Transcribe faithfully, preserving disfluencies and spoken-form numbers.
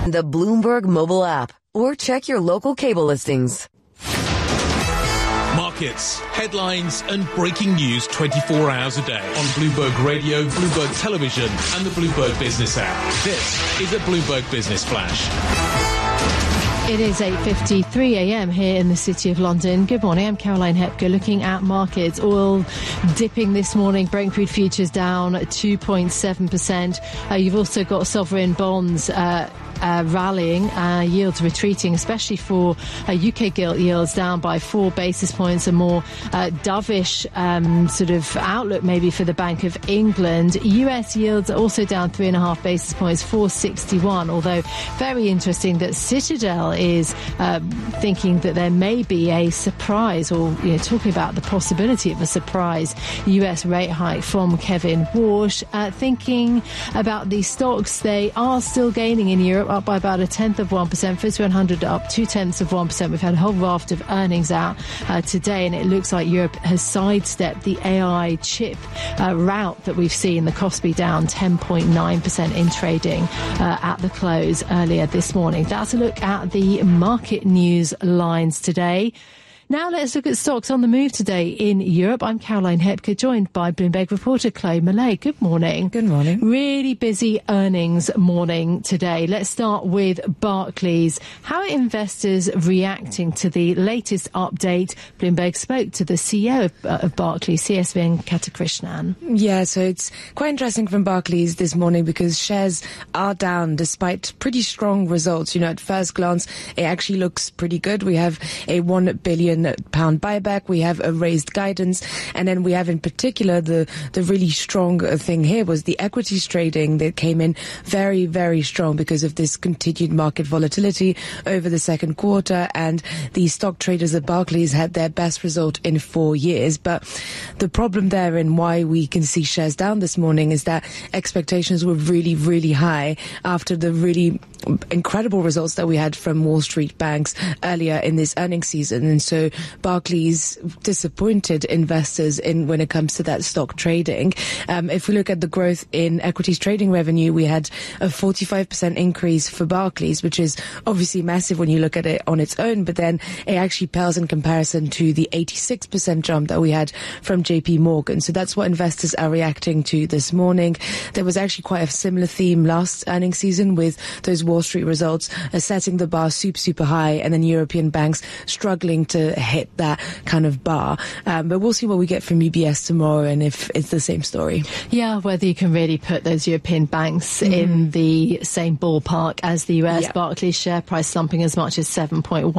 the Bloomberg mobile app, or check your local cable listings. Markets, headlines and breaking news twenty-four hours a day on Bloomberg Radio, Bloomberg Television and the Bloomberg Business app. This is a Bloomberg Business Flash. It is eight fifty-three a.m. here in the City of London. Good morning, I'm Caroline Hepker. Looking at markets, oil dipping this morning, Brent crude futures down two point seven percent. Uh, you've also got sovereign bonds uh, Uh, rallying, uh, yields retreating, especially for uh, U K gilt yields down by four basis points, a more uh, dovish um, sort of outlook maybe for the Bank of England. U S yields are also down three and a half basis points, four sixty-one, although very interesting that Citadel is uh, thinking that there may be a surprise, or you know, talking about the possibility of a surprise U S rate hike from Kevin Warsh, uh, thinking about the stocks. They are still gaining in Europe, up by about a tenth of one percent. FTSE one hundred up two tenths of one percent. We've had a whole raft of earnings out uh, today, and it looks like Europe has sidestepped the A I chip uh, route that we've seen. The Kospi down ten point nine percent in trading uh, at the close earlier this morning. That's a look at the market news lines today. Now let's look at stocks on the move today in Europe. I'm Caroline Hepker, joined by Bloomberg reporter Chloe Millay. Good morning. Good morning. Really busy earnings morning today. Let's start with Barclays. How are investors reacting to the latest update? Bloomberg spoke to the C E O of, uh, of Barclays, C S Venkatakrishnan. Yeah, so it's quite interesting from Barclays this morning because shares are down despite pretty strong results. You know, at first glance, it actually looks pretty good. We have a one billion pound buyback, we have a raised guidance, and then we have in particular the the really strong thing here was the equities trading that came in very, very strong because of this continued market volatility over the second quarter, and the stock traders at Barclays had their best result in four years. But the problem there and why we can see shares down this morning is that expectations were really, really high after the really incredible results that we had from Wall Street banks earlier in this earnings season. And so Barclays disappointed investors in when it comes to that stock trading. Um, if we look at the growth in equities trading revenue, we had a forty-five percent increase for Barclays, which is obviously massive when you look at it on its own, but then it actually pales in comparison to the eighty-six percent jump that we had from J P Morgan. So that's what investors are reacting to this morning. There was actually quite a similar theme last earnings season with those Wall Street results uh, setting the bar super, super high, and then European banks struggling to hit that kind of bar. Um, but we'll see what we get from U B S tomorrow and if it's the same story. Yeah, whether you can really put those European banks mm. in the same ballpark as the U S. Yeah. Barclays share price slumping as much as seven point one.